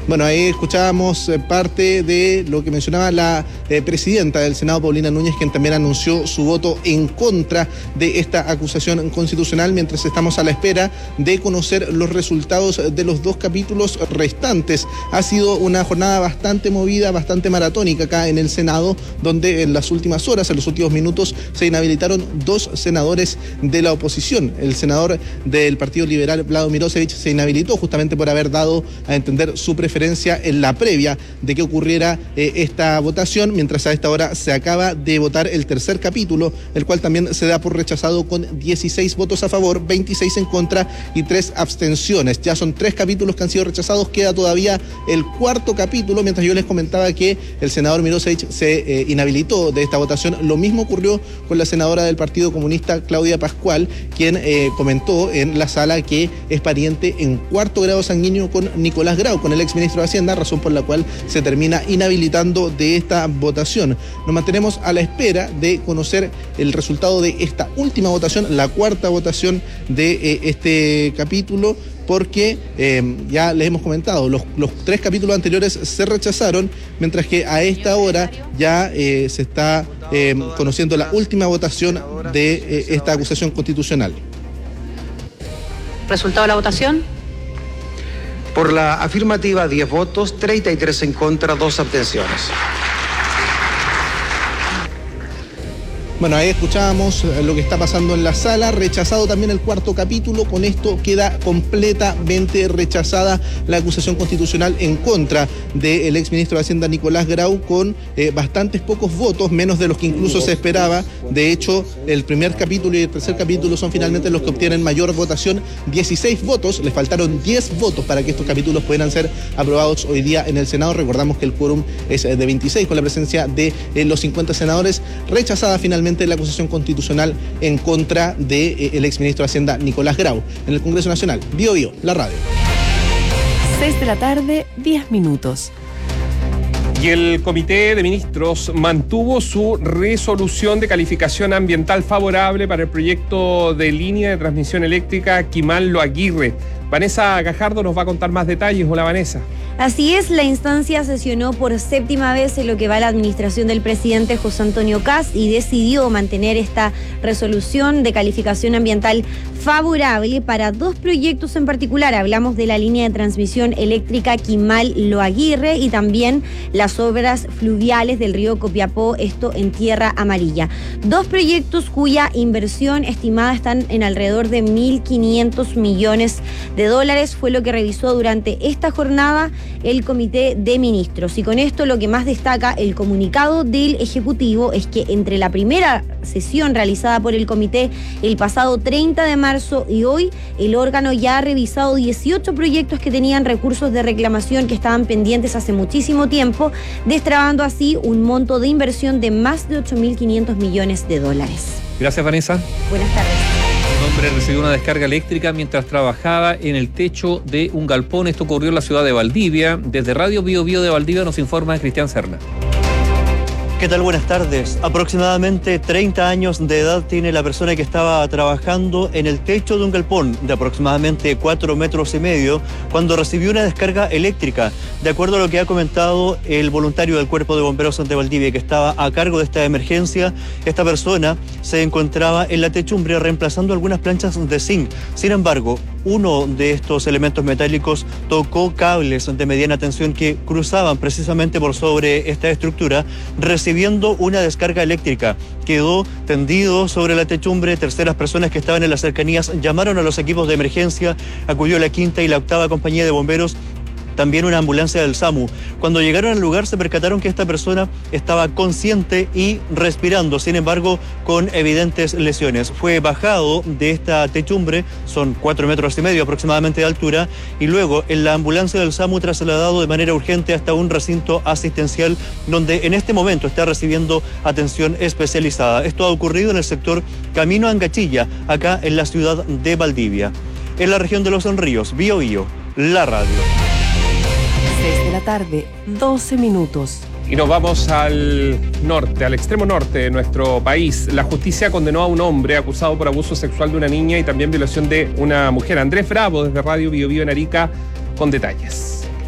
Bueno, ahí escuchábamos parte de lo que mencionaba la presidenta del Senado, Paulina Núñez, quien también anunció su voto en contra de esta acusación constitucional, mientras estamos a la espera de conocer los resultados de los 2 capítulos restantes. Ha sido una jornada bastante movida, bastante maratónica acá en el Senado, donde en las últimas horas, en los últimos minutos, se inhabilitaron 2 senadores de la oposición. El senador del Partido Liberal, Vlado Mirosevic, se inhabilitó justamente por haber dado a entender su preferencia en la previa de que ocurriera esta votación, mientras a esta hora se acaba de votar el 3er capítulo, el cual también se da por rechazado con 16 votos a favor, 26 en contra y 3 abstenciones. Ya son 3 capítulos que han sido rechazados, queda todavía el 4º capítulo, mientras yo les comentaba que el senador Mirosevic se inhabilitó de esta votación. Lo mismo ocurrió con la senadora del Partido Comunista, Claudia Pascual, quien comentó en la sala que es pariente en 4º grado sanguíneo con Nicolás Grau, con el exministro de Hacienda, razón por la cual se termina inhabilitando de esta votación. Nos mantenemos a la espera de conocer el resultado de esta última votación, la 4ª votación de este capítulo, porque ya les hemos comentado, los 3 capítulos anteriores se rechazaron, mientras que a esta hora ya se está conociendo la última votación de esta acusación constitucional. ¿Resultado de la votación? Por la afirmativa, 10 votos, 33 en contra, 2 abstenciones. Bueno, ahí escuchábamos lo que está pasando en la sala. Rechazado también el 4º capítulo. Con esto queda completamente rechazada la acusación constitucional en contra del exministro de Hacienda, Nicolás Grau, con bastantes pocos votos, menos de los que incluso se esperaba. De hecho, el 1er capítulo y el 3er capítulo son finalmente los que obtienen mayor votación, 16 votos. Les faltaron 10 votos para que estos capítulos pudieran ser aprobados hoy día en el Senado. Recordamos que el quórum es de 26, con la presencia de los 50 senadores. Rechazada finalmente la acusación constitucional en contra del exministro de Hacienda, Nicolás Grau. En el Congreso Nacional, Bio Bio, la radio. 6 de la tarde, 10 minutos. Y el Comité de Ministros mantuvo su resolución de calificación ambiental favorable para el proyecto de línea de transmisión eléctrica Quimal-Lo Aguirre. Vanessa Gajardo nos va a contar más detalles. Hola, Vanessa. Así es, la instancia sesionó por 7ª vez en lo que va a la administración del presidente José Antonio Kast y decidió mantener esta resolución de calificación ambiental favorable para 2 proyectos en particular. Hablamos de la línea de transmisión eléctrica Quimal-Lo Aguirre y también las obras fluviales del río Copiapó, esto en Tierra Amarilla. 2 proyectos cuya inversión estimada están en alrededor de 1.500 millones de dólares, fue lo que revisó durante esta jornada el Comité de Ministros. Y con esto lo que más destaca el comunicado del Ejecutivo es que entre la primera sesión realizada por el Comité el pasado 30 de marzo y hoy, el órgano ya ha revisado 18 proyectos que tenían recursos de reclamación que estaban pendientes hace muchísimo tiempo, destrabando así un monto de inversión de más de 8.500 millones de dólares. Gracias, Vanessa. Buenas tardes. Un hombre recibió una descarga eléctrica mientras trabajaba en el techo de un galpón. Esto ocurrió en la ciudad de Valdivia. Desde Radio Bio Bio de Valdivia nos informa Cristian Serna. ¿Qué tal? Buenas tardes. Aproximadamente 30 años de edad tiene la persona que estaba trabajando en el techo de un galpón de aproximadamente 4,5 metros cuando recibió una descarga eléctrica. De acuerdo a lo que ha comentado el voluntario del Cuerpo de Bomberos de Valdivia que estaba a cargo de esta emergencia, esta persona se encontraba en la techumbre reemplazando algunas planchas de zinc. Sin embargo, uno de estos elementos metálicos tocó cables de mediana tensión que cruzaban precisamente por sobre esta estructura, recibiendo una descarga eléctrica. Quedó tendido sobre la techumbre. Terceras personas que estaban en las cercanías llamaron a los equipos de emergencia, acudió la 5ª y la 8ª compañía de bomberos, también una ambulancia del SAMU. Cuando llegaron al lugar se percataron que esta persona estaba consciente y respirando, sin embargo con evidentes lesiones. Fue bajado de esta techumbre, son 4,5 metros aproximadamente de altura, y luego en la ambulancia del SAMU trasladado de manera urgente hasta un recinto asistencial donde en este momento está recibiendo atención especializada. Esto ha ocurrido en el sector Camino a Angachilla, acá en la ciudad de Valdivia. En la región de Los Ríos, Bio Bio, la radio. 6 de la tarde, 12 minutos. Y nos vamos al norte, al extremo norte de nuestro país. La justicia condenó a un hombre acusado por abuso sexual de una niña y también violación de una mujer. Andrés Bravo, desde Radio Bio Bio en Arica, con detalles.